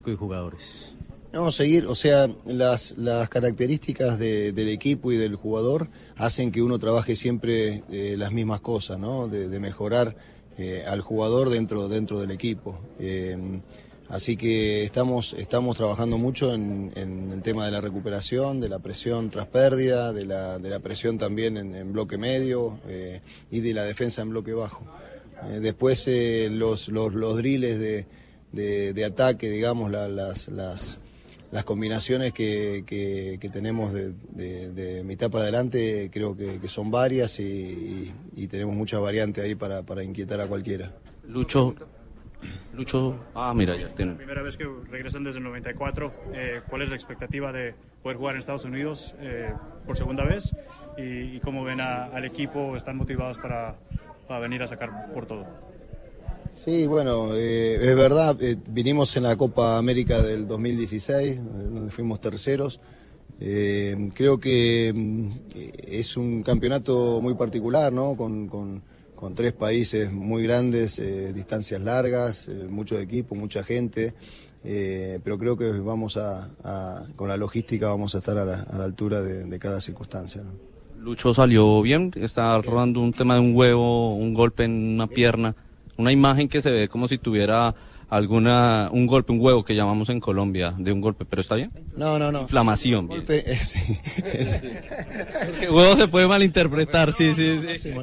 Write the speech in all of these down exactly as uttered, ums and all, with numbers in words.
y jugadores. No, seguir, o sea, las, las características de, del equipo y del jugador hacen que uno trabaje siempre eh, las mismas cosas, ¿no? De, de mejorar eh, al jugador dentro, dentro del equipo. Eh, así que estamos, estamos trabajando mucho en, en el tema de la recuperación, de la presión tras pérdida, de la, de la presión también en, en bloque medio eh, y de la defensa en bloque bajo. Eh, después eh, los, los, los drills de, de, de ataque, digamos, la, las... las Las combinaciones que, que, que tenemos de, de, de mitad para adelante creo que, que son varias y, y, y tenemos muchas variantes ahí para, para inquietar a cualquiera. Lucho, Lucho, ah mira, ya tienen. La primera vez que regresan desde el noventa y cuatro, eh, ¿cuál es la expectativa de poder jugar en Estados Unidos eh, por segunda vez? Y, y cómo ven a, al equipo, ¿están motivados para, para venir a sacar por todo? Sí, bueno, eh, es verdad, eh, vinimos en la Copa América del dos mil dieciséis, donde fuimos terceros. Eh, creo que eh, es un campeonato muy particular, ¿no? Con, con, con tres países muy grandes, eh, distancias largas, eh, mucho equipo, mucha gente. Eh, pero creo que vamos a, a, con la logística vamos a estar a la, a la altura de, de cada circunstancia, ¿no? Lucho salió bien, está rodando un tema de un huevo, un golpe en una pierna. Una imagen que se ve como si tuviera alguna un golpe, un huevo que llamamos en Colombia, de un golpe, pero ¿está bien? No, no, no. Inflamación. Golpe, eh, sí. El huevo se puede malinterpretar, sí, sí, sí. Si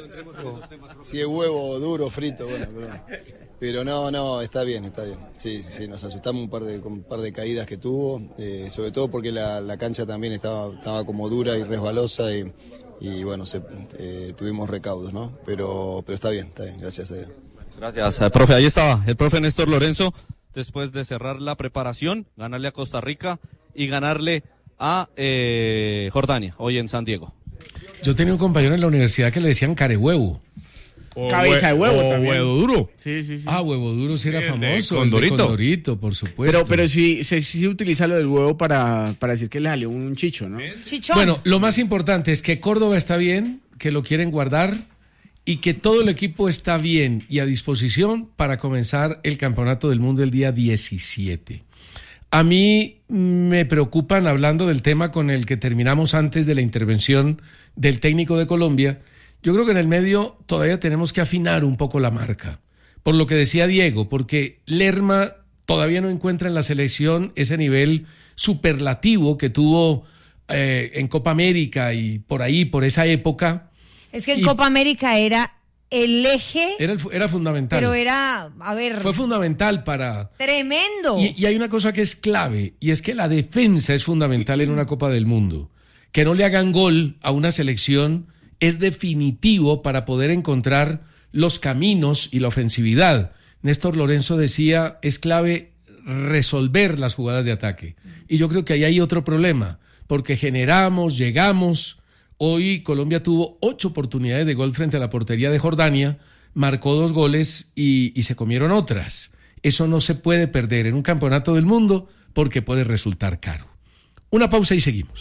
sí, es huevo duro, frito, bueno, pero, pero no, no, está bien, está bien. Sí, sí, sí, nos asustamos un par de, con un par de caídas que tuvo, eh, sobre todo porque la, la cancha también estaba, estaba como dura y resbalosa y, y bueno, se, eh, tuvimos recaudos, ¿no? Pero, pero está bien, está bien, gracias a Dios. Gracias, eh, profe. Ahí estaba el profe Néstor Lorenzo, después de cerrar la preparación, ganarle a Costa Rica y ganarle a eh, Jordania, hoy en San Diego. Yo tenía un compañero en la universidad que le decían carehuevo. O Cabeza de huevo o también. Huevo duro. Sí, sí, sí. Ah, huevo duro sí era Sí, famoso. el de Condorito. El de Condorito, por supuesto. Pero, pero sí, se sí utiliza lo del huevo para, para decir que le salió un chicho, ¿no? Chichón. Bueno, lo más importante es que Córdoba está bien, que lo quieren guardar y que todo el equipo está bien y a disposición para comenzar el Campeonato del Mundo el día diecisiete. A mí me preocupan, hablando del tema con el que terminamos antes de la intervención del técnico de Colombia, yo creo que en el medio todavía tenemos que afinar un poco la marca, por lo que decía Diego, porque Lerma todavía no encuentra en la selección ese nivel superlativo que tuvo eh, en Copa América y por ahí, por esa época. Es que en y Copa América era el eje, Era, el- era fundamental. pero era, a ver, Fue fundamental para... tremendo. Y, y hay una cosa que es clave, y es que la defensa es fundamental en una Copa del Mundo. Que no le hagan gol a una selección es definitivo para poder encontrar los caminos y la ofensividad. Néstor Lorenzo decía, es clave resolver las jugadas de ataque. Y yo creo que ahí hay otro problema, porque generamos, llegamos. Hoy Colombia tuvo ocho oportunidades de gol frente a la portería de Jordania, marcó dos goles y, y se comieron otras. Eso no se puede perder en un campeonato del mundo porque puede resultar caro. Una pausa y seguimos.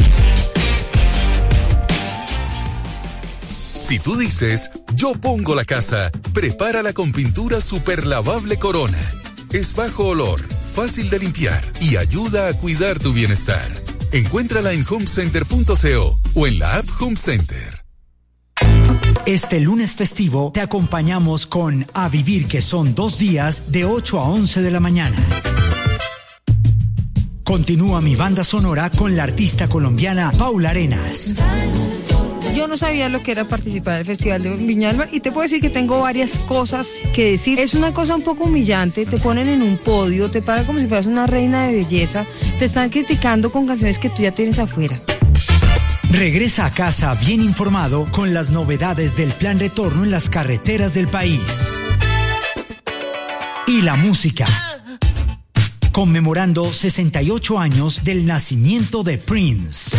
Si tú dices, yo pongo la casa, prepárala con pintura super lavable Corona. Es bajo olor, fácil de limpiar y ayuda a cuidar tu bienestar. Encuéntrala en home center punto co o en la app Home Center. Este lunes festivo te acompañamos con A Vivir, que son dos días de ocho a once de la mañana. Continúa mi banda sonora con la artista colombiana Paula Arenas. Yo no sabía lo que era participar en el Festival de Viña del Mar y te puedo decir que tengo varias cosas que decir. Es una cosa un poco humillante, te ponen en un podio, te paran como si fueras una reina de belleza, te están criticando con canciones que tú ya tienes afuera. Regresa a casa bien informado con las novedades del plan retorno en las carreteras del país. Y la música. Conmemorando sesenta y ocho años del nacimiento de Prince.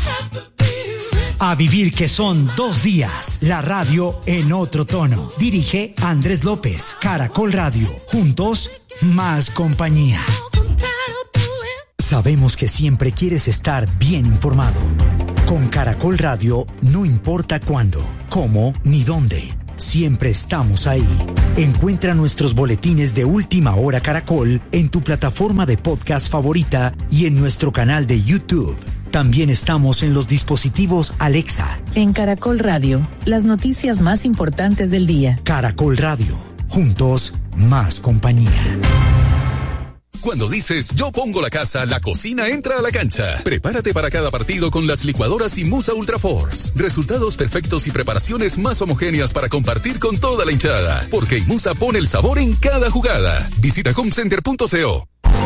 A Vivir, que son dos días. La radio en otro tono. Dirige Andrés López. Caracol Radio. Juntos, más compañía. Sabemos que siempre quieres estar bien informado. Con Caracol Radio, no importa cuándo, cómo ni dónde. siempre estamos ahí. Encuentra nuestros boletines de Última Hora Caracol en tu plataforma de podcast favorita y en nuestro canal de YouTube. También estamos en los dispositivos Alexa. En Caracol Radio, las noticias más importantes del día. Caracol Radio, juntos, más compañía. Cuando dices yo pongo la casa, la cocina entra a la cancha. Prepárate para cada partido con las licuadoras Imusa Ultra Force. Resultados perfectos y preparaciones más homogéneas para compartir con toda la hinchada. Porque Imusa pone el sabor en cada jugada. Visita homecenter punto co.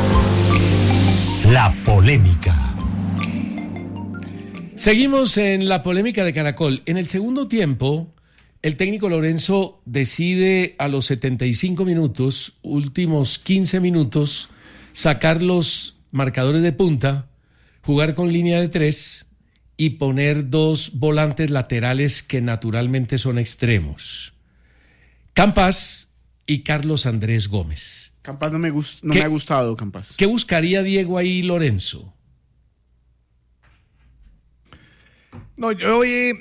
La polémica. Seguimos en la polémica de Caracol. En el segundo tiempo, el técnico Lorenzo decide a los setenta y cinco minutos, últimos quince minutos, sacar los marcadores de punta, jugar con línea de tres y poner dos volantes laterales que naturalmente son extremos. Campas y Carlos Andrés Gómez. Campas no me, gust- no me ha gustado, Campas. ¿Qué buscaría Diego ahí, Lorenzo? No, yo vi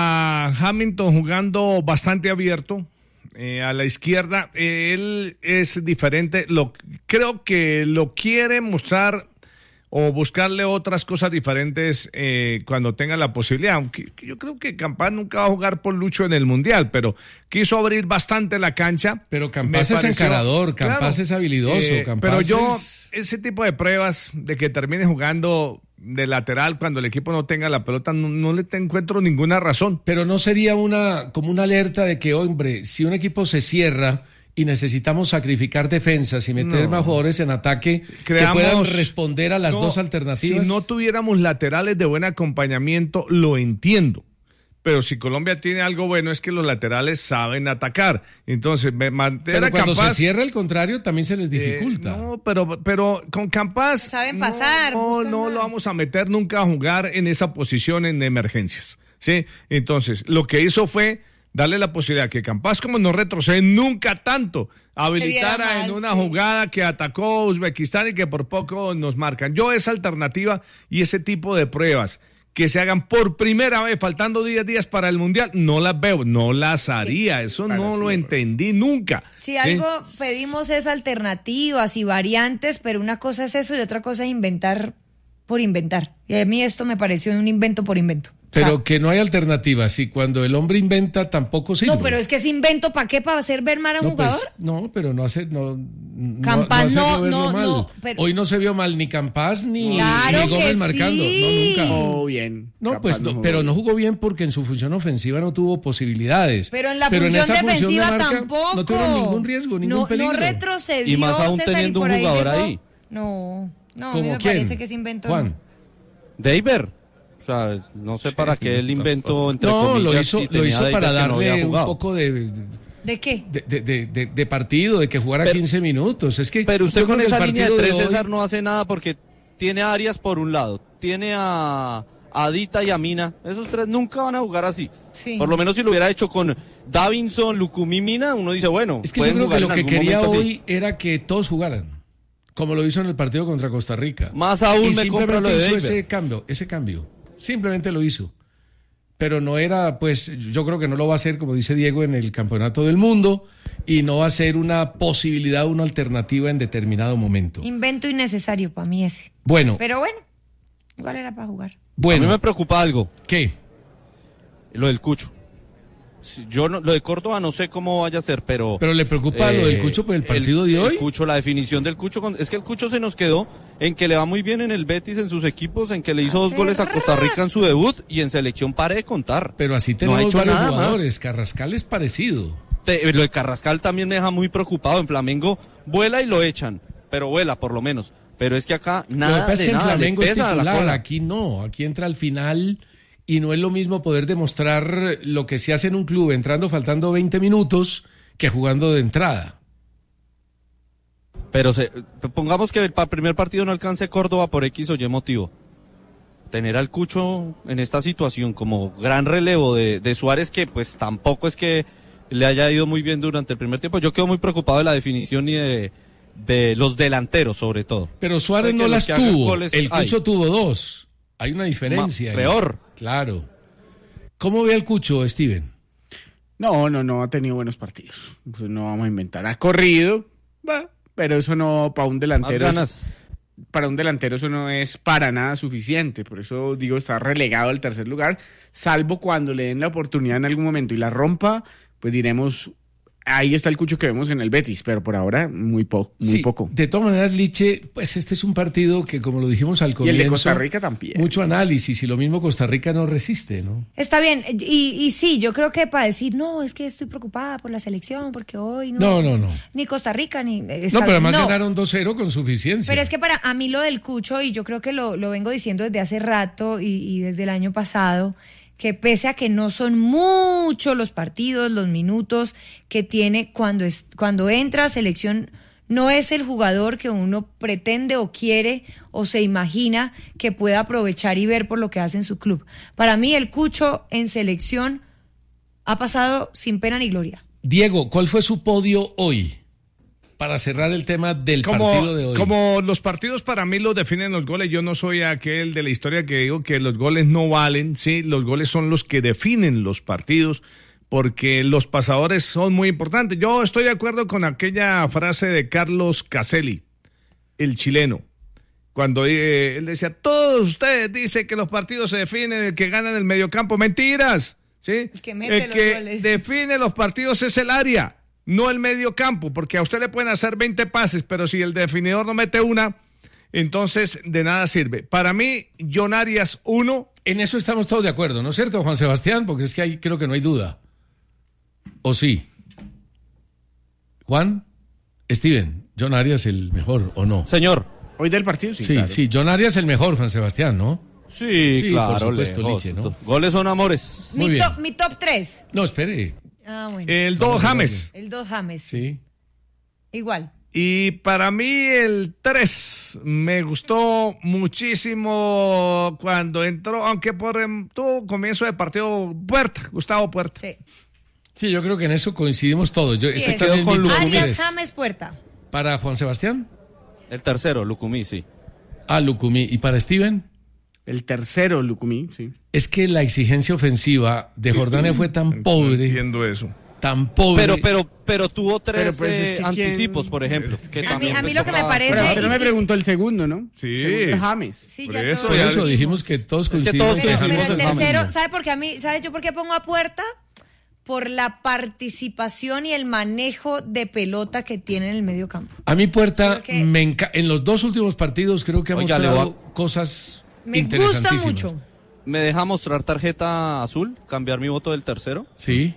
a Hamilton jugando bastante abierto. Eh, a la izquierda, eh, él es diferente, lo, creo que lo quiere mostrar o buscarle otras cosas diferentes eh, cuando tenga la posibilidad, aunque yo creo que Campas nunca va a jugar por Lucho en el Mundial, pero quiso abrir bastante la cancha. Pero Campas es encarador, Campas claro, es habilidoso, eh, Campas pero yo, es... ese tipo de pruebas de que termine jugando de lateral cuando el equipo no tenga la pelota, no, no le te encuentro ninguna razón. Pero no sería una como una alerta de que, hombre, si un equipo se cierra y necesitamos sacrificar defensas y meter no. más jugadores en ataque Creamos, que puedan responder a las no, dos alternativas. Si no tuviéramos laterales de buen acompañamiento, lo entiendo. Pero si Colombia tiene algo bueno es que los laterales saben atacar. Entonces, mantener Pero cuando Campas, se cierra el contrario también se les dificulta. Eh, no, pero, pero con Campas saben no, pasar. No, no más. lo vamos a meter nunca a jugar en esa posición en emergencias. ¿Sí? Entonces, lo que hizo fue darle la posibilidad que Campas, como no retrocede nunca tanto, habilitara mal, en una sí. jugada que atacó Uzbekistán y que por poco nos marcan. Yo esa alternativa y ese tipo de pruebas que se hagan por primera vez, faltando diez días para el Mundial, no las veo, no las haría, eso sí, no lo entendí nunca. Si ¿sí? algo pedimos es alternativas y variantes, pero una cosa es eso y otra cosa es inventar por inventar. Y a mí esto me pareció un invento por invento. Pero o sea, que no hay alternativa, si cuando el hombre inventa tampoco sirve. No, pero es que es invento, ¿para qué? ¿Para hacer ver mal a un no, jugador? Pues, no, pero no hace, no, Campas no, no, no, mal. no pero... Hoy no se vio mal ni Campas ni, claro ni Gómez sí. marcando, no, nunca. Oh, bien. No, Campas pues, no no, pero bien. No jugó bien porque en su función ofensiva no tuvo posibilidades. Pero en la pero función en esa defensiva función de marca, tampoco. No tuvieron ningún riesgo, ningún no, peligro. No retrocedió. Y más aún César, teniendo un jugador ahí. ahí. No, no, a mí me ¿quién? parece que es invento. Juan. Deiber. O sea, no sé sí, para qué el invento entre no, comillas. lo hizo, si lo hizo para darle no un poco de... ¿De qué? De, de, de, de, de partido, de que jugara pero, quince minutos. Es que pero usted con esa línea de tres, de hoy... César, no hace nada porque tiene a Arias por un lado, tiene a Adita y a Mina. Esos tres nunca van a jugar así. Sí. Por lo menos si lo hubiera hecho con Davinson, Lucumí, Mina, uno dice, bueno, es que yo creo que lo que quería hoy así. era que todos jugaran, como lo hizo en el partido contra Costa Rica. Más aún y me compro lo de hizo David. ese cambio, ese cambio. Simplemente lo hizo. Pero no era, pues, yo creo que no lo va a hacer, como dice Diego, en el Campeonato del Mundo, y no va a ser una posibilidad, una alternativa en determinado momento. Invento innecesario para mí ese. Bueno. Pero bueno, igual era para jugar. Bueno. A mí me preocupa algo. ¿Qué? Lo del Cucho. Yo no, lo de Córdoba no sé cómo vaya a ser, pero... Pero le preocupa eh, lo del Cucho por el partido el, de hoy. El Cucho, la definición del Cucho, es que el Cucho se nos quedó en que le va muy bien en el Betis, en sus equipos, en que le hizo dos goles a Costa Rica en su debut y en selección pare de contar. Pero así tenemos no ha hecho varios nada jugadores, más. Carrascal es parecido. Te, lo de Carrascal también me deja muy preocupado, en Flamengo vuela y lo echan, pero vuela por lo menos. Pero es que acá nada Lo que pasa es de que nada, en Flamengo le es pesa titular, la aquí no, aquí entra al final... Y no es lo mismo poder demostrar lo que se hace en un club entrando faltando veinte minutos que jugando de entrada. Pero se, pongamos que el primer partido no alcance Córdoba por X o Y motivo. Tener al Cucho en esta situación como gran relevo de, de Suárez, que pues tampoco es que le haya ido muy bien durante el primer tiempo. Yo quedo muy preocupado de la definición y de, de los delanteros sobre todo. Pero Suárez no las tuvo, el Cucho hay. tuvo dos. Hay una diferencia. Ma, peor. Claro. ¿Cómo ve al Cucho, Steven? No, no, no ha tenido buenos partidos. Pues no vamos a inventar. Ha corrido, va, pero eso no, para un delantero. Más ganas. Es, para un delantero eso no es para nada suficiente. Por eso digo, está relegado al tercer lugar. Salvo cuando le den la oportunidad en algún momento y la rompa, pues diremos, ahí está el Cucho que vemos en el Betis, pero por ahora muy, po- muy Sí, poco. De todas maneras, Liche, pues este es un partido que, como lo dijimos al Y comienzo, el de Costa Rica también. mucho análisis, y lo mismo Costa Rica no resiste, ¿no? Está bien, y, y sí, yo creo que para decir, no, es que estoy preocupada por la selección, porque hoy no... No, no, no. Ni Costa Rica, ni... No, está- pero además no. ganaron dos cero con suficiencia. Pero es que para a mí lo del Cucho, y yo creo que lo, lo vengo diciendo desde hace rato y, y desde el año pasado, que pese a que no son muchos los partidos, los minutos que tiene cuando, es, cuando entra a selección, no es el jugador que uno pretende o quiere o se imagina que pueda aprovechar y ver por lo que hace en su club. Para mí el Cucho en selección ha pasado sin pena ni gloria. Diego, ¿cuál fue su podio hoy? Para cerrar el tema del Como, partido de hoy. como los partidos para mí los definen los goles, yo no soy aquel de la historia que digo que los goles no valen, sí, los goles son los que definen los partidos, porque los pasadores son muy importantes. Yo estoy de acuerdo con aquella frase de Carlos Caselli, el chileno, cuando eh, él decía, todos ustedes dicen que los partidos se definen el que gana en el mediocampo, mentiras, ¿sí? El que mete el los que goles. define los partidos es el área, no el medio campo, porque a usted le pueden hacer veinte pases, pero si el definidor no mete una, entonces de nada sirve. Para mí, John Arias, uno. En eso estamos todos de acuerdo, ¿no es cierto, Juan Sebastián? Porque es que ahí creo que no hay duda. ¿O sí? Juan, Steven, John Arias el mejor, ¿o no? Señor. Hoy del partido, sí, Sí, claro. sí, John Arias el mejor, Juan Sebastián, ¿no? Sí, Sí, claro, por supuesto, lejos. Liche, ¿no? Goles son amores. Muy Mi bien. top, mi top tres. No, espere. Ah, bueno. El dos James. El dos James. Sí. Igual. Y para mí el tres me gustó muchísimo cuando entró, aunque por em, tuvo comienzo de partido Puerta, Gustavo Puerta. Sí. Sí, yo creo que en eso coincidimos todos. Yo, ese Sí, está quedó en con mi top Lucumí. Arias, tres. James, Puerta. Para Juan Sebastián, El tercero, Lucumí, sí. a Lucumí. ¿Y para Steven? El tercero, Lucumí, sí. Es que la exigencia ofensiva de Jordania fue tan pobre, Entiendo eso. tan pobre. Pero, pero, pero tuvo tres Pero, pues, es eh, que anticipos, quién- por ejemplo. Que A mí- también, a mí pues, lo que me tocaba- parece- Pero Ese- usted no me preguntó el segundo, ¿no? Sí. Segundo, James. Sí, Por ya eso, todos Por eso dijimos. dijimos que todos que coincidimos todos que Pero, dejamos pero el el James. tercero, ¿sabe por qué a mí, sabe yo por qué pongo a Puerta? Por la participación y el manejo de pelota que tiene en el medio campo. A mi Puerta, Creo que- me enca- en los dos últimos partidos creo que ha Oiga, le mostrado voy cosas Me gusta interesantísimas. mucho. ¿Me deja mostrar tarjeta azul? ¿Cambiar mi voto del tercero? Sí.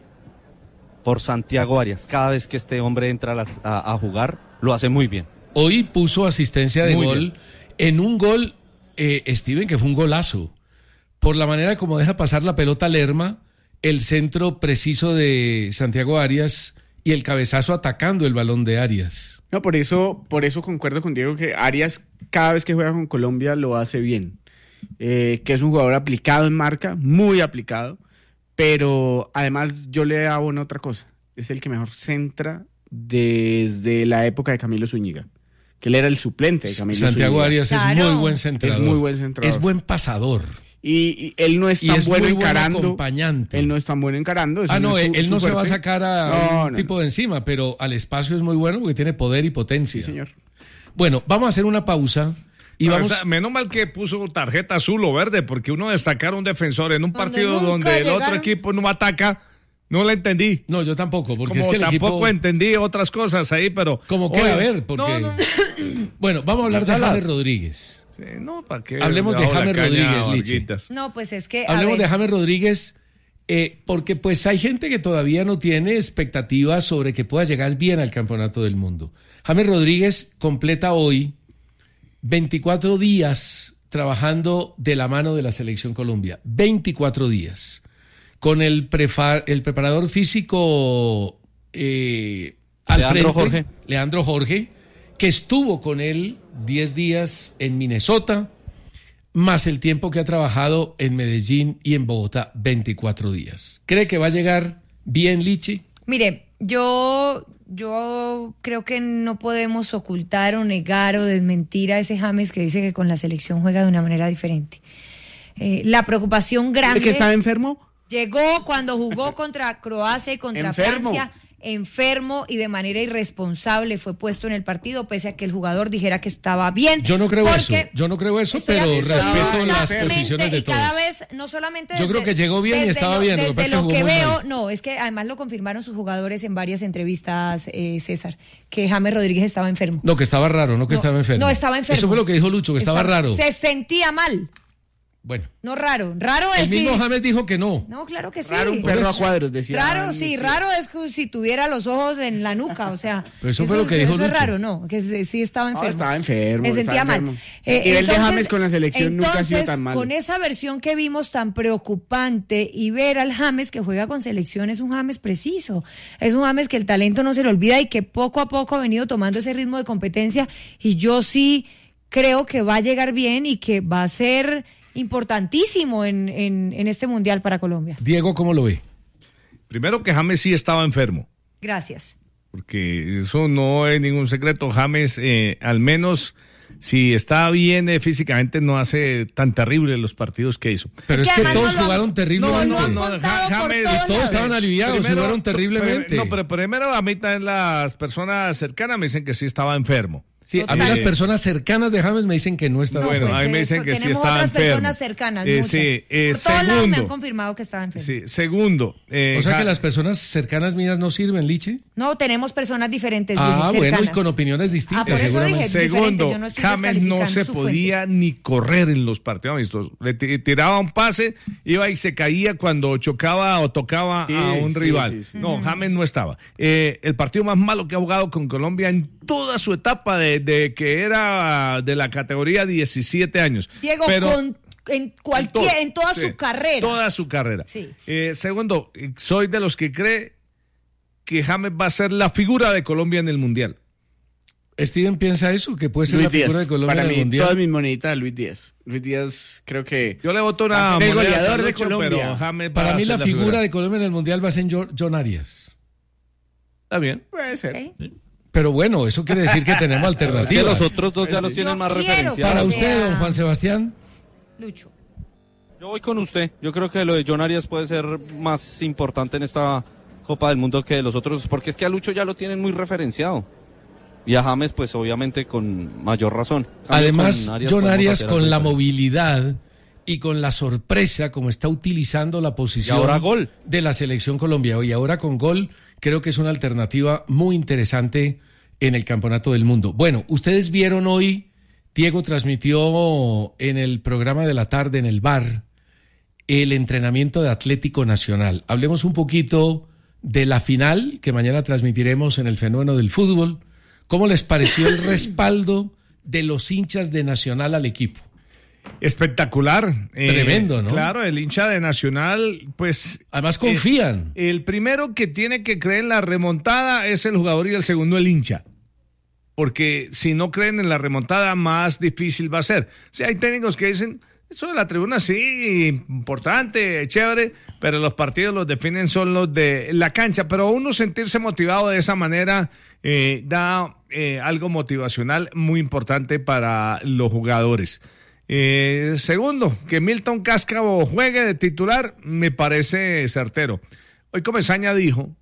Por Santiago Arias. Cada vez que este hombre entra a, las- a- a jugar, lo hace muy bien. Hoy puso asistencia de Muy gol bien. en un gol, eh, Steven, que fue un golazo. Por la manera como deja pasar la pelota Lerma, el centro preciso de Santiago Arias y el cabezazo atacando el balón de Arias. No, por eso, por eso concuerdo con Diego que Arias cada vez que juega con Colombia lo hace bien. Eh, que es un jugador aplicado en marca, muy aplicado, pero además yo le abono otra cosa. Es el que mejor centra desde la época de Camilo Zúñiga, que él era el suplente de Camilo Santiago Zúñiga. Arias Claro. es muy buen centrador. Es muy buen centrador. Es buen pasador. Y, y él no es Y tan es bueno muy buen encarando. acompañante. Él no es tan bueno encarando. eso Ah, no, es él, su- él no su se va a fuerte. sacar a No, un no, tipo no. de encima, pero al espacio es muy bueno porque tiene poder y potencia. Sí, señor. Bueno, vamos a hacer una pausa y No, vamos... o sea, menos mal que puso tarjeta azul o verde, porque uno destacar a un defensor en un Donde partido nunca donde el otro llegaron. equipo no ataca, no la entendí. No, yo tampoco, porque Como es que el tampoco equipo... entendí otras cosas ahí, pero... Como que Oye, a ver, porque... No, no, Bueno, vamos a hablar de Dallas. James Rodríguez. sí, no, ¿para qué? Hablemos de Le bajo la James caña Rodríguez, a Liche. Varguitas. No, pues es que. a Hablemos ver, de James Rodríguez, eh, porque pues hay gente que todavía no tiene expectativas sobre que pueda llegar bien al Campeonato del Mundo. James Rodríguez completa hoy veinticuatro días trabajando de la mano de la Selección Colombia. veinticuatro días. Con el, prefa- el preparador físico eh, al Leandro frente, Jorge. Leandro Jorge, que estuvo con él diez días en Minnesota, más el tiempo que ha trabajado en Medellín y en Bogotá, veinticuatro días. ¿Cree que va a llegar bien, Lichi? mire, yo, yo creo que no podemos ocultar o negar o desmentir a ese James que dice que con la selección juega de una manera diferente. Eh, la preocupación grande. ¿El que estaba enfermo? Llegó cuando jugó contra Croacia y contra Enfermo. Francia, enfermo y de manera irresponsable fue puesto en el partido, pese a que el jugador dijera que estaba bien. Yo no creo eso, porque yo no creo eso, estoy pero respeto las absolutamente, posiciones de y todos. cada vez, no solamente Yo desde- creo que llegó bien y desde estaba lo- bien, lo que Desde pasa es que lo jugó que muy veo, mal. no, es que además lo confirmaron sus jugadores en varias entrevistas, eh, César, que James Rodríguez estaba enfermo. No, que estaba raro, no que No, estaba enfermo. no, estaba enfermo. Eso fue lo que dijo Lucho, que estaba, raro. Se sentía mal. Bueno, No raro, raro el es mismo si- James dijo que no. No, claro que sí. Raro un perro a cuadros, decía. Raro, sí, raro es que si tuviera los ojos en la nuca, o sea. Pero eso fue lo que dijo Eso es Lucho. raro, ¿no? Que sí sí estaba enfermo. No, estaba enfermo, Me sentía estaba mal. enfermo. Eh, Y el de entonces- James con la selección nunca ha sido entonces, tan malo. Con esa versión que vimos tan preocupante y ver al James que juega con selección es un James preciso. Es un James que el talento no se le olvida y que poco a poco ha venido tomando ese ritmo de competencia. Y yo sí creo que va a llegar bien y que va a ser importantísimo en, en, en este mundial para Colombia. Diego, ¿cómo lo ve? Primero que James sí estaba enfermo, Gracias. porque eso no es ningún secreto. James, eh, al menos si está bien eh, físicamente, no hace tan terrible los partidos que hizo. Pero Es es que que, además todos no lo- jugaron terriblemente. No, no, no, contado Ja- por James, todos Y todos estaban aliviados, Primero, jugaron terriblemente. pero- no, pero primero a mí también las personas cercanas me dicen que sí estaba enfermo. Sí, a mí Total. las personas cercanas de James me dicen que no estaba No, bueno, pues a mí me eso, dicen que sí tenemos estaba otras enfermo. personas cercanas, Eh, muchas. sí, eh, Por todos lados me han segundo. confirmado que estaba enfermo. Sí, segundo. eh, O sea Ja- que las personas cercanas mías no sirven, Liche. No, tenemos personas diferentes. Ah, dije, bueno, y cercanas. con opiniones Ah, por distintas, eso seguramente. dije. diferente, Segundo, yo no estoy James no descalificando se sus podía ni correr en los partidos amistosos. Le ti- tiraba un pase, iba y se caía cuando chocaba o tocaba Sí, a un sí, rival. sí, sí. No, James no estaba. Eh, el partido más malo que ha jugado con Colombia en toda su etapa de, de que era de la categoría diecisiete años. Diego, Pero- con, en, cualquier, todo, en toda sí, su carrera. Toda su carrera. Sí. Eh, segundo, eh, soy de los que cree que James va a ser la figura de Colombia en el Mundial. Steven piensa eso, que puede ser Luis la figura Díaz. de Colombia Para en el mí, Mundial. todas mis moneditas a Luis Díaz. Luis Díaz, creo que. Yo le voto Va a una ser el moneda goleador a de Lucho, Colombia. pero James va Para a mí ser la figura de Colombia en el Mundial va a ser John, John Arias. Está bien. Puede ser. ¿Eh? Pero bueno, eso quiere decir que tenemos Es que alternativas. los otros dos ya los tienen Yo más quiero referenciados. Para o usted, sea- don Juan Sebastián. Lucho. Yo voy con usted. Yo creo que lo de John Arias puede ser más importante en esta Copa del Mundo que los otros, porque es que a Lucho ya lo tienen muy referenciado. Y a James, pues obviamente con mayor razón. Cambio, Además, con Arias John podemos Arias hacer con algo la diferente. movilidad y con la sorpresa como está utilizando la posición Y ahora gol. de la selección Colombia. Y ahora con gol, creo que es una alternativa muy interesante en el Campeonato del Mundo. Bueno, ustedes vieron hoy, Diego transmitió en el programa de la tarde, en el bar, el entrenamiento de Atlético Nacional. Hablemos un poquito de la final que mañana transmitiremos en el Fenómeno del Fútbol. ¿Cómo les pareció el respaldo de los hinchas de Nacional al equipo? Espectacular. Eh, Tremendo, ¿no? Claro, el hincha de Nacional, pues... Además confían. eh, el primero que tiene que creer en la remontada es el jugador y el segundo el hincha. Porque si no creen en la remontada, más difícil va a ser. O sea, hay técnicos que dicen, eso de la tribuna sí, importante, chévere, pero los partidos los definen son los de la cancha. Pero uno sentirse motivado de esa manera eh, da eh, algo motivacional muy importante para los jugadores. Eh, segundo, que Milton Cáscaro juegue de titular me parece certero. Hoy Comesaña dijo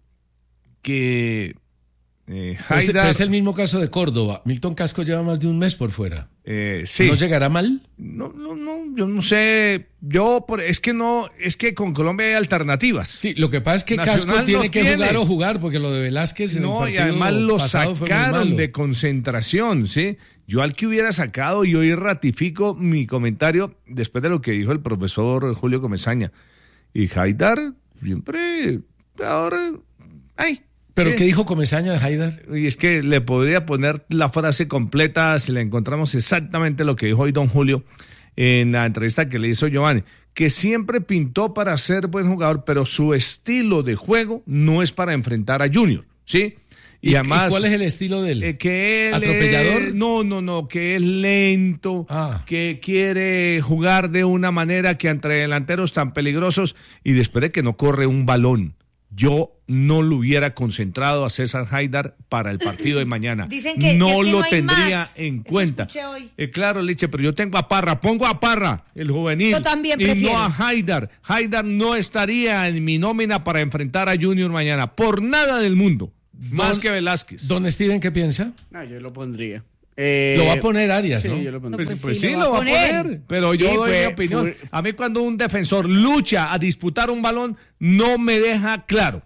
que eh, Pero es, Haidar, pero es el mismo caso de Córdoba. Milton Casco lleva más de un mes por fuera. eh, sí. ¿No llegará mal? No, no, no, yo no sé. Yo, por, es que no, es que con Colombia hay alternativas. Sí, lo que pasa es que Nacional Casco tiene no que tiene. jugar o jugar, porque lo de Velázquez en No, el y partido además lo pasado fue muy sacaron malo. de concentración, ¿sí? Yo al que hubiera sacado, y hoy ratifico mi comentario después de lo que dijo el profesor Julio Comesaña. Y Haidar, siempre, ahora, ay. ¿Pero eh, qué dijo Comesaña de Haidar? Y es que le podría poner la frase completa si le encontramos exactamente lo que dijo hoy don Julio en la entrevista que le hizo Giovanni, que siempre pintó para ser buen jugador, pero su estilo de juego no es para enfrentar a Junior, ¿sí? ¿Y, Y, además, ¿y cuál es el estilo de él? eh, que él ¿Atropellador? es- no, no, no, que es lento, Ah. que quiere jugar de una manera que entre delanteros tan peligrosos y después de que no corre un balón. yo no lo hubiera concentrado a César Haidar para el partido de mañana. Dicen que no es que lo no hay tendría más. en Eso cuenta. escuché hoy. Eh, claro, Liche, pero yo tengo a Parra, pongo a Parra, el juvenil, Yo también y prefiero. no a Haidar. Haidar no estaría en mi nómina para enfrentar a Junior mañana, por nada del mundo, más Don- que Velázquez. Don Steven, ¿qué piensa? No, yo lo pondría. Eh, Lo va a poner Arias, sí, ¿no? yo lo pondría. Pues, pues pues sí, sí, lo lo va va a a poner. poner, pero yo Y doy fue- mi opinión. fue- A mí cuando un defensor lucha a disputar un balón, no me deja claro.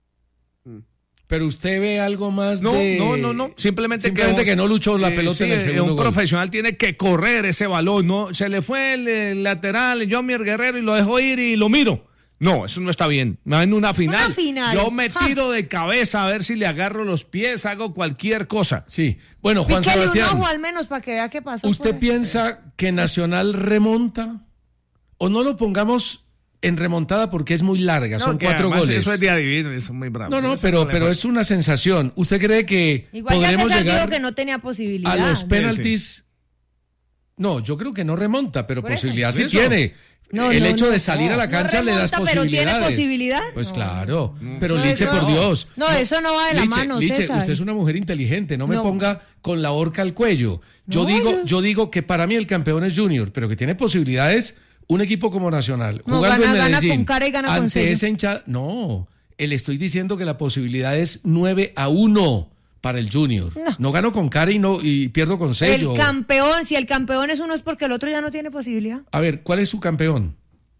Pero usted ve algo más No, de... no, no, no. Simplemente, Simplemente que, no luchó la eh, pelota sí, en el eh, segundo un gol. profesional tiene que correr ese balón, ¿no? Se le fue el, el lateral, Jomier Guerrero, y lo dejó ir y lo miro. No, eso no está bien. En una final, Una final. yo me Ja. tiro de cabeza a ver si le agarro los pies, hago cualquier cosa. Sí. Bueno, Juan Píquele un Sebastián, ojo al menos para que vea qué pasó. ¿usted por ahí. piensa que Nacional remonta? ¿O no lo pongamos en remontada porque es muy larga? No, Son que cuatro además goles. Eso es de adivino, eso es muy bravo. No, no, Eso pero, le pero pasa. es una sensación. ¿Usted cree que Igual ya podremos César dijo llegar que no tenía posibilidad. a los ¿no? penaltis? No, yo creo que no remonta, pero Por eso. posibilidad sí Por eso. tiene. No, el no, hecho no, de salir no. a la No cancha le das remonta, pero ¿tiene posibilidades. posibilidad? Pues No. claro. Pero No, Liche, eso por no. Dios. No, eso no va de la Liche, mano, Liche, César. usted es una mujer inteligente, no me No. ponga con la horca al cuello. Yo No, digo, yo- yo digo que para mí el campeón es Junior, pero que tiene posibilidades un equipo como Nacional, No, jugando gana- en gana Medellín, con cara y gana con ante sello. esa hinchada. No, le estoy diciendo que la posibilidad es nueve a uno para el Junior. No, No. gano con cara y no y pierdo con sello. El campeón, si el campeón es uno es porque el otro ya no tiene posibilidad. A ver, ¿cuál es su campeón?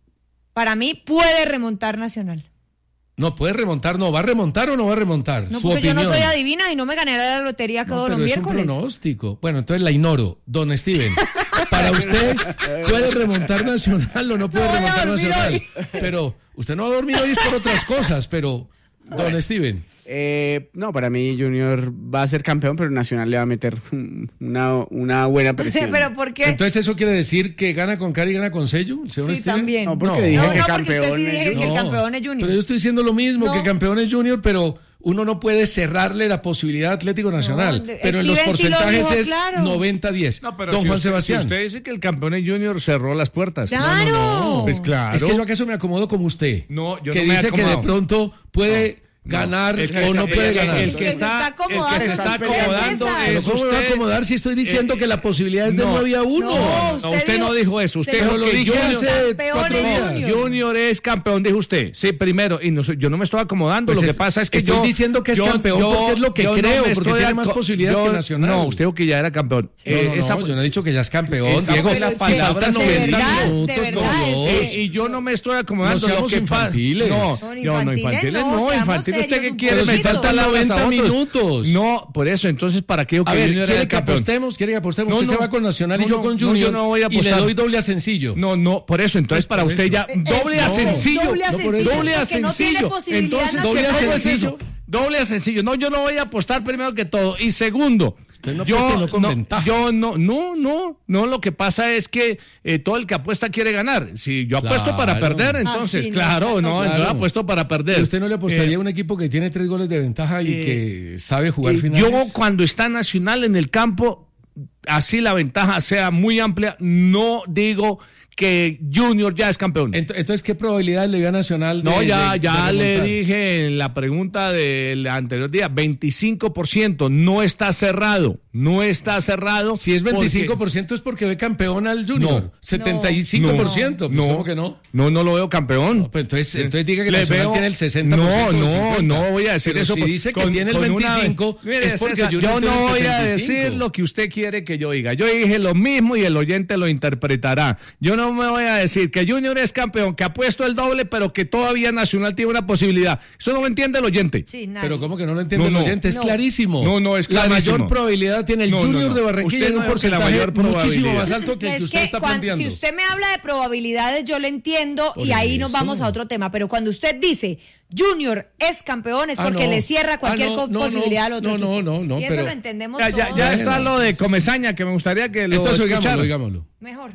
Para mí puede remontar Nacional. No puede remontar, no, ¿va a remontar o no va a remontar? No, Su porque yo no opinión. soy adivina y no me ganaré la lotería No, todos pero los es un miércoles. pronóstico. Bueno, entonces la ignoro. Don Steven, para usted, ¿puede remontar Nacional o no puede No voy a remontar dormir Nacional? hoy. Pero usted no va a dormir hoy es por otras cosas, pero Don Steven. Eh, no, para mí Junior va a ser campeón, pero Nacional le va a meter una, una buena presión. ¿Pero por qué? Entonces eso quiere decir que gana con cara y gana con sello, el señor Sí, Steven. también. No, porque No. dije No, que no, porque campeón usted sí es dije que Junior. el campeón es Junior. Pero yo estoy diciendo lo mismo, No. que campeón es Junior, pero uno no puede cerrarle la posibilidad a Atlético Nacional. de- pero en los Steven sí lo porcentajes dijo es claro. noventa a diez. No, pero Don si Juan usted, Sebastián. si usted dice que el campeón es Junior, cerró las puertas. Claro. No, Pues claro. Es que yo acaso me acomodo como usted. No, yo que no me he dice que de acomodado. pronto puede ganar El que o se- no puede el- ganar. El, El que que se está, está el que se acomodando está es César. acomodando Pero es ¿cómo me va a usted. acomodar si estoy diciendo eh, que la posibilidad es de no. nueve a uno? No, No, usted no dijo eso. Usted Pero dijo lo que dije Junior, hace Campeón cuatro es días. Junior. Junior es campeón, dijo usted. Sí, primero. Y no, soy- yo no me estoy acomodando. Pues lo que es- pasa es que estoy yo. diciendo que es yo- campeón yo- porque es lo que yo no creo, me porque estoy tiene más aco- posibilidades yo- que Nacional. No, usted dijo que ya era campeón. No, Eh, no, no, esa- yo no he dicho que ya es campeón, esa Diego. fue la Si palabra faltan de noventa verdad, minutos, de por verdad, Dios. es Eh, y yo no me estoy acomodando. No seamos lo que pasa- infantiles. No, Son yo no, infantiles, infantiles no, no, seamos infantiles. ¿Usted serios qué un quiere? Pero Me si poquito. faltan faltan palabras a noventa otros. minutos. No, por eso, entonces, ¿para qué digo que A ver, Junior era ¿quiere el que campeón? apostemos? ¿Quiere que apostemos? No, Usted no. se va con Nacional y No, yo no, con no, yo Junior no voy a y le apostar. doy doble a sencillo. No, no, por eso, entonces para Por usted eso. ya, doble a no, sencillo. doble a No, por sencillo, eso. Doble a porque no tiene sencillo. posibilidad Entonces, doble a ¿cómo es sencillo. eso? Doble a sencillo. No, yo no voy a apostar primero que todo. Y segundo, Usted no yo, apuesta, no con no, ventaja. yo no, no, no, no, lo que pasa es que eh, todo el que apuesta quiere ganar. Si yo apuesto para Claro. perder, Ah, entonces, sí, no, claro, no, claro. entonces apuesto para perder. ¿Usted no le apostaría Eh, a un equipo que tiene tres goles de ventaja y eh, que sabe jugar Eh, finales? Yo cuando está Nacional en el campo, así la ventaja sea muy amplia, no digo que Junior ya es campeón. Ent- Entonces, ¿qué probabilidad le dio a Nacional de No, ya, de- ya de le remontar? dije en la pregunta del anterior día, veinticinco por ciento, no está cerrado, no está cerrado. Si es porque- veinticinco por ciento es porque ve campeón al Junior. No. setenta y cinco por ciento. Pues, no, ¿cómo que no? No, no lo veo campeón. No, pues entonces, entonces diga que Le Nacional veo- tiene el sesenta por ciento. No, o el no, cincuenta. no voy a decir Pero eso. si por- dice que con- tiene el con una- veinticinco, Mire, es porque César, Junior yo tiene no el voy a setenta y cinco. decir lo que usted quiere que yo diga. Yo dije lo mismo y el oyente lo interpretará. Yo no me voy a decir que Junior es campeón, que ha puesto el doble, pero que todavía Nacional tiene una posibilidad. Eso no lo entiende el oyente. Sí, nadie. Pero ¿cómo que no lo entiende No, el no. oyente? Es No. clarísimo. No, no, es La clarísimo. mayor probabilidad tiene el No, no, Junior no. de Barranquilla Usted en un no dijo que la porcentaje mayor muchísimo probabilidad. más alto que el que Es usted que está cuan- planteando. si usted me habla de probabilidades, yo le entiendo Por y ahí nos eso. vamos a otro tema. Pero cuando usted dice Junior es campeón, es Ah, porque no. le cierra cualquier Ah, no, co- no, posibilidad al no, otro no, equipo. no, no, y eso pero- lo entendemos Ya, ya, todos. ya está Bueno. lo de Comesaña, que me gustaría que lo Entonces, oigámoslo, escuchara. oigámoslo. Mejor.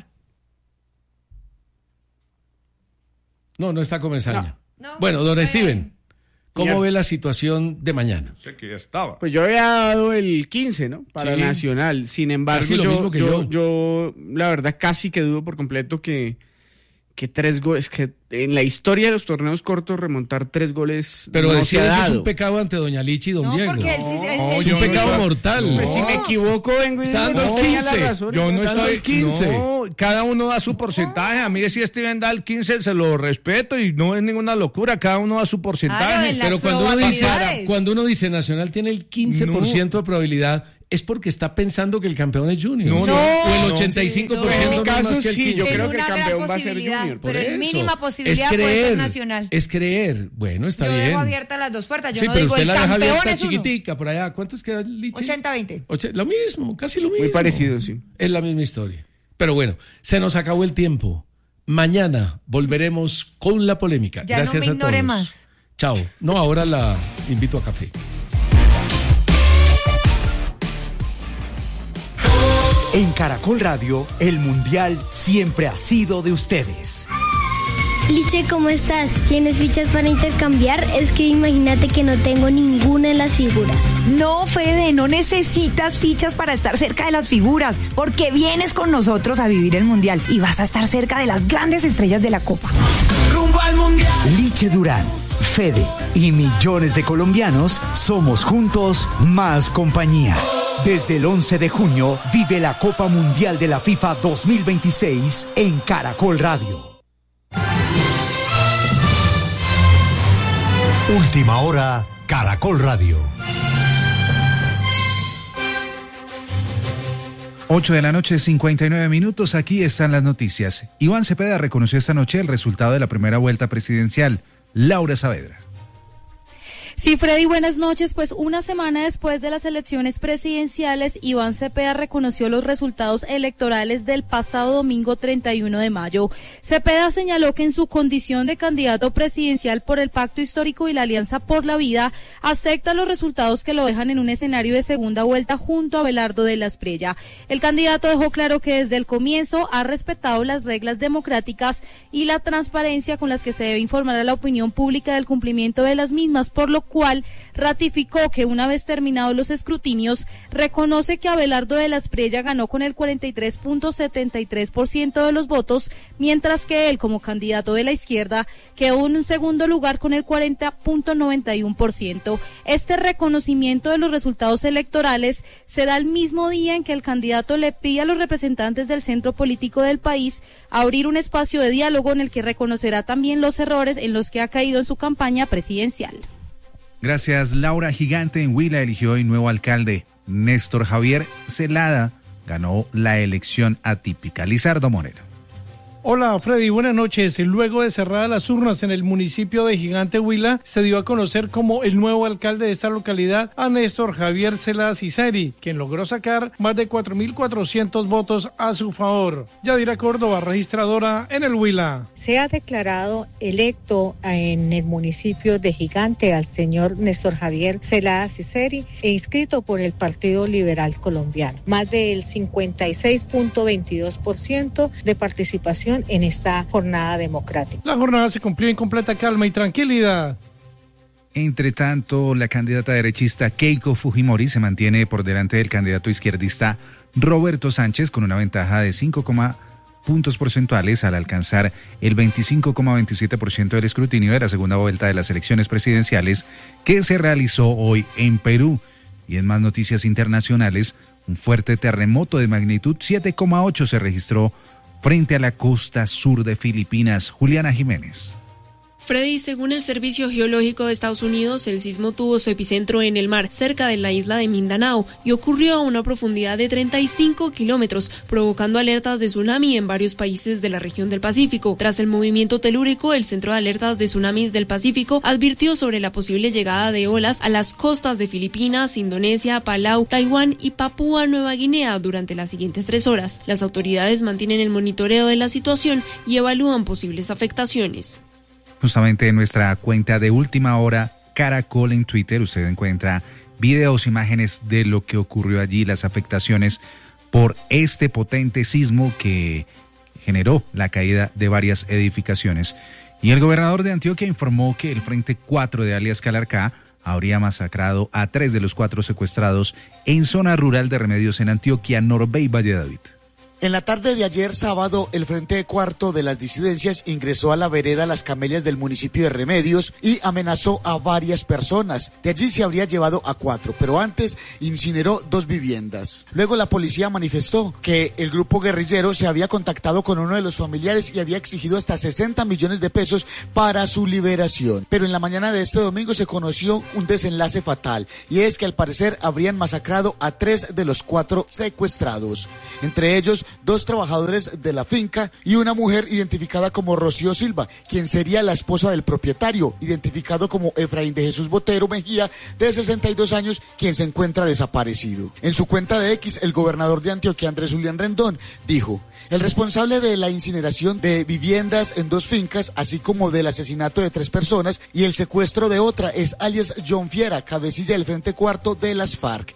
No, no está Comesaña. No. No. Bueno, don Está Steven, bien. ¿cómo Ya. ve la situación de mañana? Sé que ya estaba. Pues yo había dado el quince, ¿no? Para Sí. Nacional. Sin embargo, Casi lo yo, mismo que yo, yo. yo, la verdad, casi que dudo por completo que, que tres goles, que en la historia de los torneos cortos remontar tres goles. Pero no decía, se ha eso es dado. un pecado ante doña Lichi y don No, Diego. porque él sí- él- No, él es sí- un pecado no, mortal. no. Pues si me equivoco, vengo y Está digo, dando no, el tenía la quince. razón, Yo no Está dando estoy el quince. No, cada uno da su porcentaje. A mí si Steven da el quince se lo respeto y no es ninguna locura. Cada uno da su porcentaje. Claro, en la- Pero Las cuando uno dice, probabilidades. cuando uno dice Nacional tiene el quince por ciento de probabilidad, es porque está pensando que el campeón es Junior. No, o no, el no. ochenta y cinco por Sí, ciento no. no, En mi es más caso, que el sí, quince. yo Tiene creo que el una gran campeón va a ser posibilidad, Junior. Por pero en eso. mínima posibilidad es creer, puede ser Nacional. Es creer. Bueno, está Yo bien. dejo abiertas las dos puertas. Yo sí, no pero digo usted el la deja campeón abierta es uno. chiquitica por allá. ¿Cuántos queda, Lichi? ochenta veinte. Oche- Lo mismo, casi lo mismo. Muy parecido, sí. Es la misma historia. Pero bueno, se nos acabó el tiempo. Mañana volveremos con la polémica. Ya no Gracias me a ignore todos. más. Chao. No, ahora la invito a café. En Caracol Radio, el Mundial siempre ha sido de ustedes. Liche, ¿cómo estás? ¿Tienes fichas para intercambiar? Es que imagínate que no tengo ninguna de las figuras. No, Fede, no necesitas fichas para estar cerca de las figuras, porque vienes con nosotros a vivir el Mundial y vas a estar cerca de las grandes estrellas de la Copa. Rumbo al Mundial. Liche Durán, Fede y millones de colombianos somos juntos más compañía. Desde el once de junio vive la Copa Mundial de la FIFA dos mil veintiséis en Caracol Radio. Última hora, Caracol Radio. ocho de la noche, cincuenta y nueve minutos. Aquí están las noticias. Iván Cepeda reconoció esta noche el resultado de la primera vuelta presidencial. Laura Saavedra. Sí, Freddy, buenas noches. Pues una semana después de las elecciones presidenciales, Iván Cepeda reconoció los resultados electorales del pasado domingo treinta y uno de mayo. Cepeda señaló que en su condición de candidato presidencial por el Pacto Histórico y la Alianza por la Vida, acepta los resultados que lo dejan en un escenario de segunda vuelta junto a Abelardo de la Espriella. El candidato dejó claro que desde el comienzo ha respetado las reglas democráticas y la transparencia con las que se debe informar a la opinión pública del cumplimiento de las mismas, por lo cual ratificó que una vez terminados los escrutinios, reconoce que Abelardo de la Espriella ganó con el cuarenta y tres punto setenta y tres por ciento de los votos, mientras que él, como candidato de la izquierda, quedó en un segundo lugar con el cuarenta punto noventa y uno por ciento. Este reconocimiento de los resultados electorales se da el mismo día en que el candidato le pide a los representantes del centro político del país abrir un espacio de diálogo en el que reconocerá también los errores en los que ha caído en su campaña presidencial. Gracias, Laura. Gigante en Huila eligió hoy nuevo alcalde. Néstor Javier Celada ganó la elección atípica. Lizardo Moreno. Hola Freddy, buenas noches. Luego de cerradas las urnas en el municipio de Gigante Huila, se dio a conocer como el nuevo alcalde de esta localidad a Néstor Javier Celada Ciceri, quien logró sacar más de cuatro mil cuatrocientos votos a su favor. Yadira Córdoba, registradora en el Huila. Se ha declarado electo en el municipio de Gigante al señor Néstor Javier Celada Ciceri e inscrito por el Partido Liberal Colombiano. Más del cincuenta y seis punto veintidós por ciento de participación en esta jornada democrática. La jornada se cumplió en completa calma y tranquilidad. Entre tanto, la candidata derechista Keiko Fujimori se mantiene por delante del candidato izquierdista Roberto Sánchez con una ventaja de cinco puntos porcentuales al alcanzar el veinticinco coma veintisiete por ciento del escrutinio de la segunda vuelta de las elecciones presidenciales que se realizó hoy en Perú. Y en más noticias internacionales, un fuerte terremoto de magnitud siete coma ocho se registró frente a la costa sur de Filipinas. Juliana Jiménez. Freddy, según el Servicio Geológico de Estados Unidos, el sismo tuvo su epicentro en el mar, cerca de la isla de Mindanao, y ocurrió a una profundidad de treinta y cinco kilómetros, provocando alertas de tsunami en varios países de la región del Pacífico. Tras el movimiento telúrico, el Centro de Alertas de Tsunamis del Pacífico advirtió sobre la posible llegada de olas a las costas de Filipinas, Indonesia, Palau, Taiwán y Papúa Nueva Guinea durante las siguientes tres horas. Las autoridades mantienen el monitoreo de la situación y evalúan posibles afectaciones. Justamente en nuestra cuenta de Última Hora, Caracol en Twitter, usted encuentra videos, imágenes de lo que ocurrió allí, las afectaciones por este potente sismo que generó la caída de varias edificaciones. Y el gobernador de Antioquia informó que el Frente cuatro de alias Calarcá habría masacrado a tres de los cuatro secuestrados en zona rural de Remedios en Antioquia, Norbe y Valladolid. En la tarde de ayer sábado, el Frente Cuarto de las Disidencias ingresó a la vereda Las Camelias del municipio de Remedios y amenazó a varias personas. De allí se habría llevado a cuatro, pero antes incineró dos viviendas. Luego la policía manifestó que el grupo guerrillero se había contactado con uno de los familiares y había exigido hasta sesenta millones de pesos para su liberación. Pero en la mañana de este domingo se conoció un desenlace fatal, y es que al parecer habrían masacrado a tres de los cuatro secuestrados. Entre ellos, dos trabajadores de la finca y una mujer identificada como Rocío Silva, quien sería la esposa del propietario, identificado como Efraín de Jesús Botero Mejía, de sesenta y dos años, quien se encuentra desaparecido. En su cuenta de X, el gobernador de Antioquia, Andrés Julián Rendón, dijo: el responsable de la incineración de viviendas en dos fincas, así como del asesinato de tres personas y el secuestro de otra, es alias John Fiera, cabecilla del Frente Cuarto de las FARC.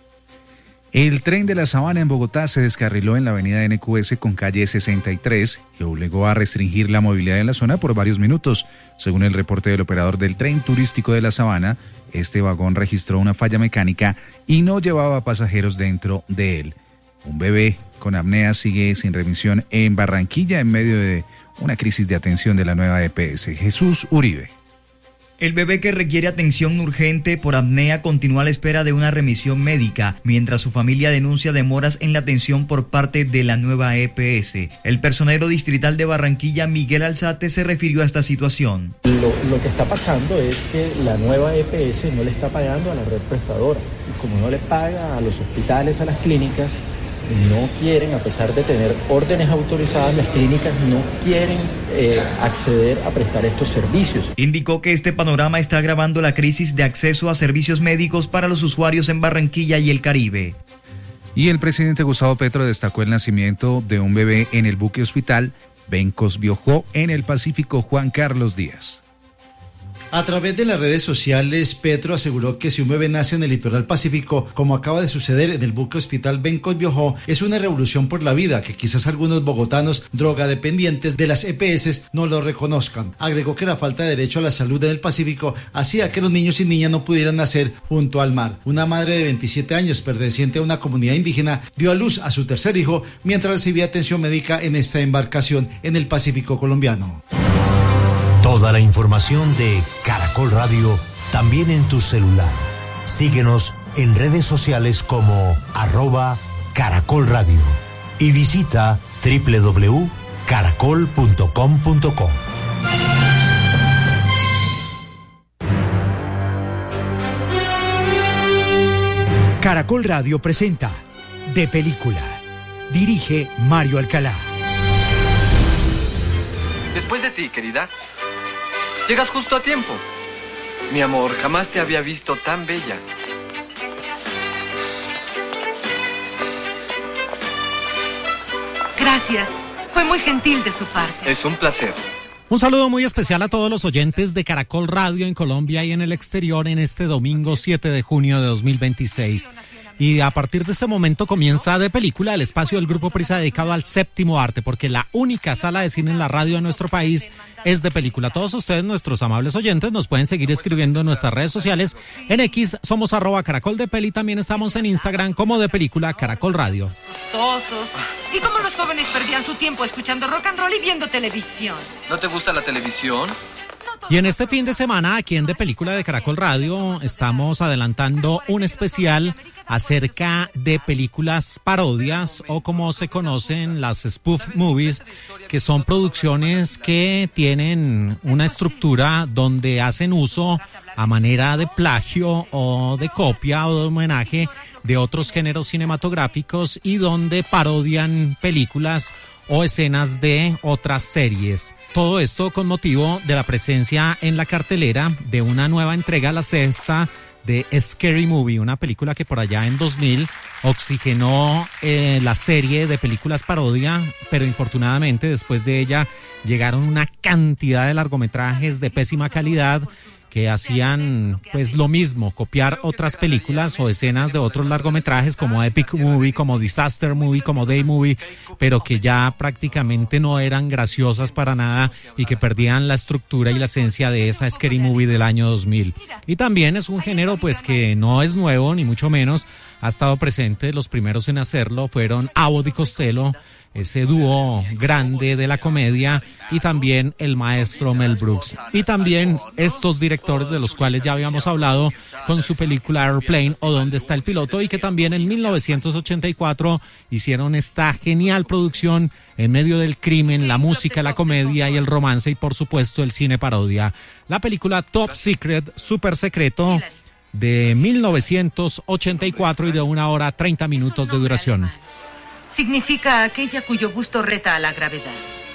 El tren de la Sabana en Bogotá se descarriló en la avenida N Q S con calle sesenta y tres y obligó a restringir la movilidad en la zona por varios minutos. Según el reporte del operador del tren turístico de la Sabana, este vagón registró una falla mecánica y no llevaba pasajeros dentro de él. Un bebé con apnea sigue sin remisión en Barranquilla en medio de una crisis de atención de la nueva E P S. Jesús Uribe. El bebé, que requiere atención urgente por apnea, continúa a la espera de una remisión médica, mientras su familia denuncia demoras en la atención por parte de la nueva E P S. El personero distrital de Barranquilla, Miguel Alzate, se refirió a esta situación. Lo, lo que está pasando es que la nueva E P S no le está pagando a la red prestadora. Y como no le paga a los hospitales, a las clínicas, no quieren, a pesar de tener órdenes autorizadas, las clínicas no quieren eh, acceder a prestar estos servicios. Indicó que este panorama está agravando la crisis de acceso a servicios médicos para los usuarios en Barranquilla y el Caribe. Y el presidente Gustavo Petro destacó el nacimiento de un bebé en el buque hospital Bencos Biojó en el Pacífico Juan Carlos Díaz. A través de las redes sociales, Petro aseguró que si un bebé nace en el litoral pacífico, como acaba de suceder en el buque hospital Bencos Biojó, es una revolución por la vida que quizás algunos bogotanos drogadependientes de las E P S no lo reconozcan. Agregó que la falta de derecho a la salud en el Pacífico hacía que los niños y niñas no pudieran nacer junto al mar. Una madre de veintisiete años, perteneciente a una comunidad indígena, dio a luz a su tercer hijo mientras recibía atención médica en esta embarcación en el Pacífico colombiano. Toda la información de Caracol Radio también en tu celular. Síguenos en redes sociales como arroba Caracol Radio y visita doble u doble u doble u punto caracol punto com punto co. Caracol Radio presenta De Película. Dirige Mario Alcalá. Después de ti, querida. Llegas justo a tiempo. Mi amor, jamás te había visto tan bella. Gracias. Fue muy gentil de su parte. Es un placer. Un saludo muy especial a todos los oyentes de Caracol Radio en Colombia y en el exterior en este domingo siete de junio de dos mil veintiséis. Y a partir de este momento comienza De Película, el espacio del Grupo Prisa dedicado al séptimo arte, porque la única sala de cine en la radio de nuestro país es De Película. Todos ustedes, nuestros amables oyentes, nos pueden seguir escribiendo en nuestras redes sociales. En X somos arroba Caracol de Peli, también estamos en Instagram como De Película Caracol Radio. Costosos. Y como los jóvenes perdían su tiempo escuchando rock and roll y viendo televisión. ¿No te gusta la televisión? Y en este fin de semana, aquí en De Película de Caracol Radio, estamos adelantando un especial acerca de películas parodias, o como se conocen, las spoof movies, que son producciones que tienen una estructura donde hacen uso a manera de plagio o de copia o de homenaje de otros géneros cinematográficos y donde parodian películas o escenas de otras series. Todo esto con motivo de la presencia en la cartelera de una nueva entrega, la sexta, de Scary Movie, una película que por allá en dos mil oxigenó eh, la serie de películas parodia, pero infortunadamente después de ella llegaron una cantidad de largometrajes de pésima calidad que hacían pues lo mismo, copiar otras películas o escenas de otros largometrajes como Epic Movie, como Disaster Movie, como Day Movie, pero que ya prácticamente no eran graciosas para nada y que perdían la estructura y la esencia de esa Scary Movie del año dos mil. Y también es un género pues que no es nuevo ni mucho menos. ha estado presente. Los primeros en hacerlo fueron Abbott y Costello, ese dúo grande de la comedia, y también el maestro Mel Brooks. Y también estos directores de los cuales ya habíamos hablado con su película Airplane o ¿Dónde está el piloto? Y que también en mil novecientos ochenta y cuatro hicieron esta genial producción en medio del crimen, la música, la comedia y el romance y por supuesto el cine parodia. La película Top Secret, Super Secreto, de mil novecientos ochenta y cuatro y de una hora treinta minutos de duración. Significa aquella cuyo gusto reta a la gravedad.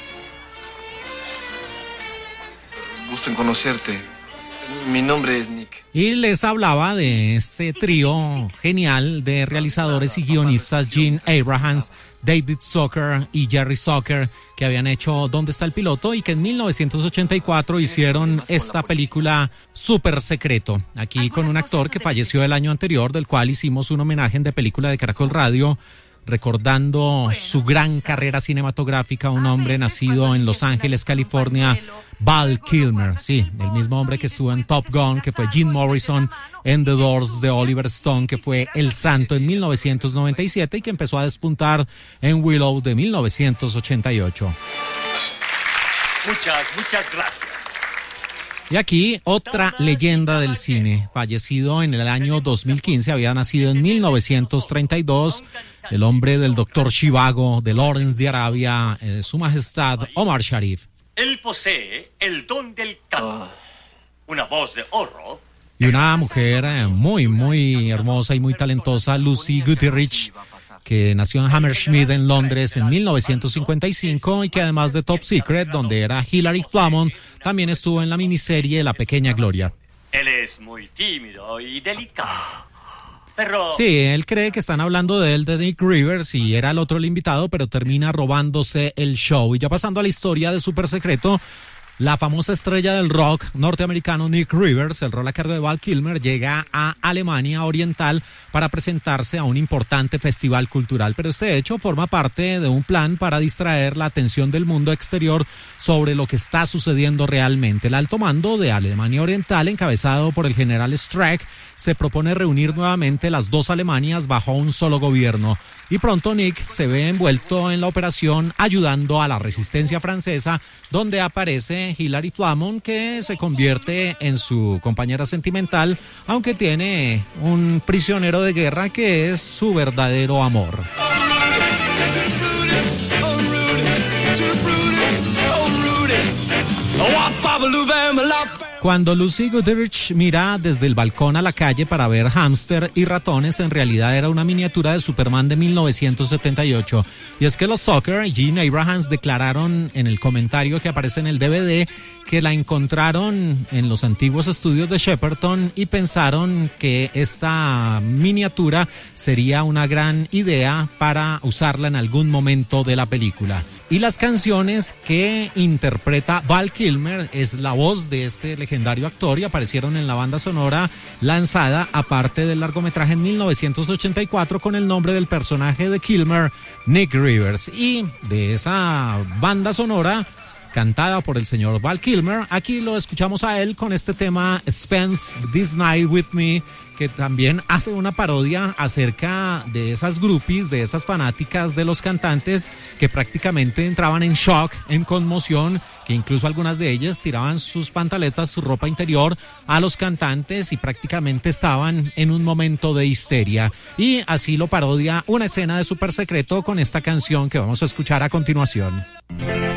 Gusto en conocerte. Mi nombre es Nick. Y les hablaba de este trío genial de realizadores y guionistas, Gene Abrahams, David Zucker y Jerry Zucker, que habían hecho ¿Dónde está el piloto? Y que en mil novecientos ochenta y cuatro hicieron esta película Super Secreto, aquí con un actor que falleció el año anterior, del cual hicimos un homenaje en De Película de Caracol Radio, recordando su gran carrera cinematográfica, un hombre nacido en Los Ángeles, California, Val Kilmer, sí, el mismo hombre que estuvo en Top Gun, que fue Jim Morrison, en The Doors de Oliver Stone, que fue El Santo en mil novecientos noventa y siete y que empezó a despuntar en Willow de mil novecientos ochenta y ocho. Muchas, muchas gracias. Y aquí otra leyenda del cine, fallecido en el año dos mil quince, había nacido en mil novecientos treinta y dos, el hombre del doctor Zhivago, de Lawrence de Arabia, eh, su majestad Omar Sharif. Él posee el don del canto, una voz de oro. Y una mujer eh, muy, muy hermosa y muy talentosa, Lucy Goodrich, que nació en Hammersmith, en Londres, en mil novecientos cincuenta y cinco y que además de Top Secret, donde era Hilary Flamon, también estuvo en la miniserie La Pequeña Gloria. Él es muy tímido y delicado, pero... Sí, él cree que están hablando de él, de Nick Rivers, y era el otro el invitado, pero termina robándose el show. Y ya pasando a la historia de Super Secreto, la famosa estrella del rock norteamericano Nick Rivers, el rol a cargo de Val Kilmer, llega a Alemania Oriental para presentarse a un importante festival cultural. Pero este hecho forma parte de un plan para distraer la atención del mundo exterior sobre lo que está sucediendo realmente. El alto mando de Alemania Oriental, encabezado por el general Streck, se propone reunir nuevamente las dos Alemanias bajo un solo gobierno. Y pronto Nick se ve envuelto en la operación ayudando a la resistencia francesa, donde aparece Hilary Flamon, que se convierte en su compañera sentimental, aunque tiene un prisionero de guerra que es su verdadero amor. Cuando Lucy Goodrich mira desde el balcón a la calle para ver hámster y ratones, en realidad era una miniatura de Superman de mil novecientos setenta y ocho. Y es que los Zucker y Gene Abrahams declararon en el comentario que aparece en el D V D que la encontraron en los antiguos estudios de Shepperton y pensaron que esta miniatura sería una gran idea para usarla en algún momento de la película. Y las canciones que interpreta Val Kilmer es la voz de este legendario actor y aparecieron en la banda sonora lanzada aparte del largometraje en mil novecientos ochenta y cuatro con el nombre del personaje de Kilmer, Nick Rivers. Y de esa banda sonora cantada por el señor Val Kilmer, aquí lo escuchamos a él con este tema Spend This Night With Me, que también hace una parodia acerca de esas groupies, de esas fanáticas de los cantantes que prácticamente entraban en shock, en conmoción, que incluso algunas de ellas tiraban sus pantaletas, su ropa interior a los cantantes y prácticamente estaban en un momento de histeria. Y así lo parodia una escena de Super Secreto con esta canción que vamos a escuchar a continuación.